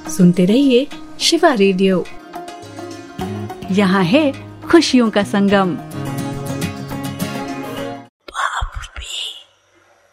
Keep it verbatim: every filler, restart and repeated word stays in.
सुनते रहिए शिवा रेडियो। यहाँ है खुशियों का संगम।